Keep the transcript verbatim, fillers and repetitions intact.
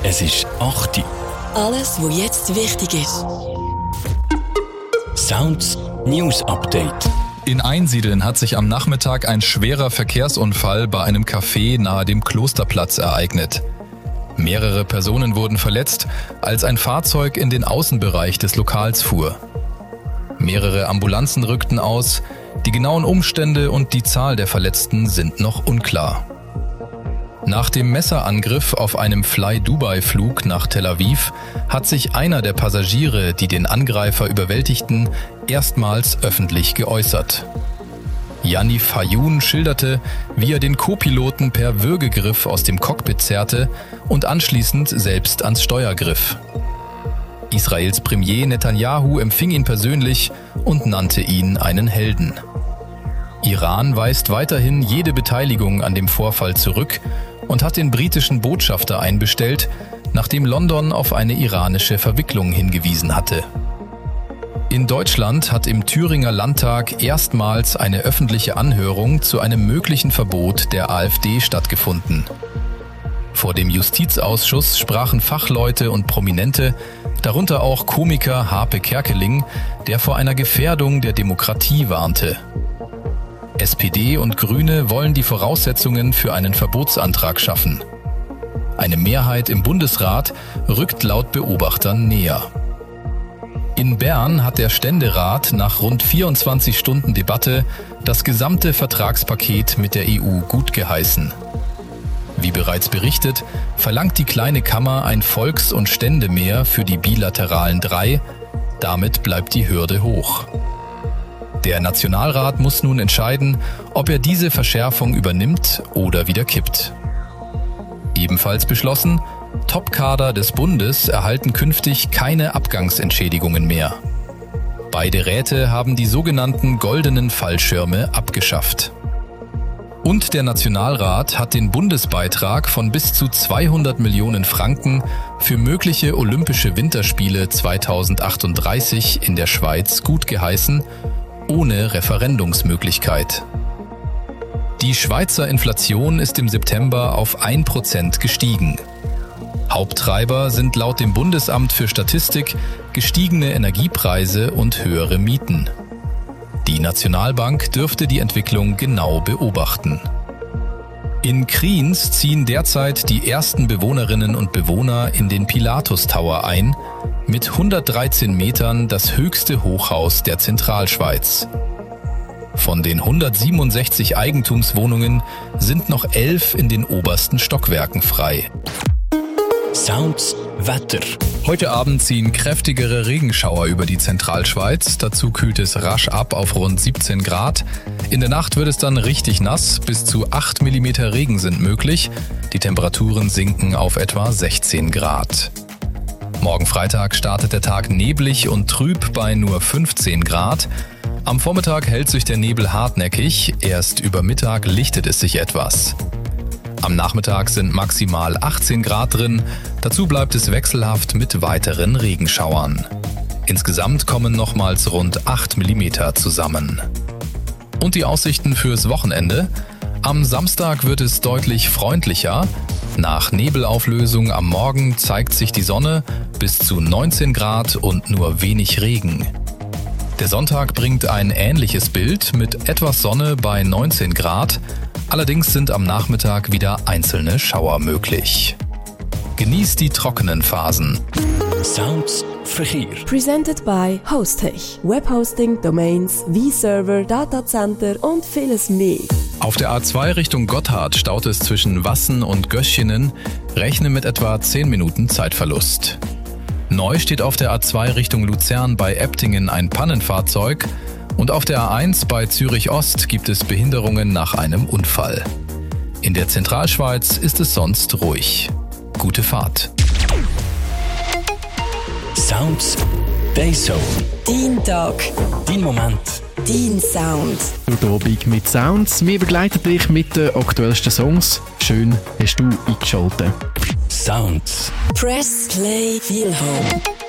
Es ist acht Uhr. Alles, was jetzt wichtig ist. Sounds News Update. In Einsiedeln hat sich am Nachmittag ein schwerer Verkehrsunfall bei einem Café nahe dem Klosterplatz ereignet. Mehrere Personen wurden verletzt, als ein Fahrzeug in den Außenbereich des Lokals fuhr. Mehrere Ambulanzen rückten aus. Die genauen Umstände und die Zahl der Verletzten sind noch unklar. Nach dem Messerangriff auf einem Fly-Dubai-Flug nach Tel Aviv hat sich einer der Passagiere, die den Angreifer überwältigten, erstmals öffentlich geäußert. Yanni Fayoun schilderte, wie er den Co-Piloten per Würgegriff aus dem Cockpit zerrte und anschließend selbst ans Steuer griff. Israels Premier Netanyahu empfing ihn persönlich und nannte ihn einen Helden. Iran weist weiterhin jede Beteiligung an dem Vorfall zurück und hat den britischen Botschafter einbestellt, nachdem London auf eine iranische Verwicklung hingewiesen hatte. In Deutschland hat im Thüringer Landtag erstmals eine öffentliche Anhörung zu einem möglichen Verbot der AfD stattgefunden. Vor dem Justizausschuss sprachen Fachleute und Prominente, darunter auch Komiker Harpe Kerkeling, der vor einer Gefährdung der Demokratie warnte. S P D und Grüne wollen die Voraussetzungen für einen Verbotsantrag schaffen. Eine Mehrheit im Bundesrat rückt laut Beobachtern näher. In Bern hat der Ständerat nach rund vierundzwanzig Stunden Debatte das gesamte Vertragspaket mit der E U gutgeheißen. Wie bereits berichtet, verlangt die kleine Kammer ein Volks- und Ständemehr für die bilateralen drei. Damit bleibt die Hürde hoch. Der Nationalrat muss nun entscheiden, ob er diese Verschärfung übernimmt oder wieder kippt. Ebenfalls beschlossen, Top-Kader des Bundes erhalten künftig keine Abgangsentschädigungen mehr. Beide Räte haben die sogenannten goldenen Fallschirme abgeschafft. Und der Nationalrat hat den Bundesbeitrag von bis zu zweihundert Millionen Franken für mögliche Olympische Winterspiele zweitausendachtunddreißig in der Schweiz gutgeheißen, ohne Referendumsmöglichkeit. Die Schweizer Inflation ist im September auf ein Prozent gestiegen. Haupttreiber sind laut dem Bundesamt für Statistik gestiegene Energiepreise und höhere Mieten. Die Nationalbank dürfte die Entwicklung genau beobachten. In Kriens ziehen derzeit die ersten Bewohnerinnen und Bewohner in den Pilatus Tower ein, mit hundertdreizehn Metern das höchste Hochhaus der Zentralschweiz. Von den hundertsiebenundsechzig Eigentumswohnungen sind noch elf in den obersten Stockwerken frei. Sounds Wetter. Heute Abend ziehen kräftigere Regenschauer über die Zentralschweiz. Dazu kühlt es rasch ab auf rund siebzehn Grad. In der Nacht wird es dann richtig nass. Bis zu acht Millimeter Regen sind möglich. Die Temperaturen sinken auf etwa sechzehn Grad. Morgen Freitag startet der Tag neblig und trüb bei nur fünfzehn Grad. Am Vormittag hält sich der Nebel hartnäckig. Erst über Mittag lichtet es sich etwas. Am Nachmittag sind maximal achtzehn Grad drin, dazu bleibt es wechselhaft mit weiteren Regenschauern. Insgesamt kommen nochmals rund acht Millimeter zusammen. Und die Aussichten fürs Wochenende? Am Samstag wird es deutlich freundlicher. Nach Nebelauflösung am Morgen zeigt sich die Sonne, bis zu neunzehn Grad und nur wenig Regen. Der Sonntag bringt ein ähnliches Bild mit etwas Sonne bei neunzehn Grad. Allerdings sind am Nachmittag wieder einzelne Schauer möglich. Genießt die trockenen Phasen. Sounds Verkehr. Presented by Hostech. Webhosting, Domains, V-Server, Datacenter und vieles mehr. Auf der A zwei Richtung Gotthard staut es zwischen Wassen und Göschenen. Rechne mit etwa zehn Minuten Zeitverlust. Neu steht auf der A zwei Richtung Luzern bei Eptingen ein Pannenfahrzeug. Und auf der A eins bei Zürich Ost gibt es Behinderungen nach einem Unfall. In der Zentralschweiz ist es sonst ruhig. Gute Fahrt. Sounds Dayzone. Dein Tag. Dein Moment. Dein Sound. Abend mit Sounds. Wir begleiten dich mit den aktuellsten Songs. Schön hast du eingeschaltet. Sounds. Press Play Feel Home.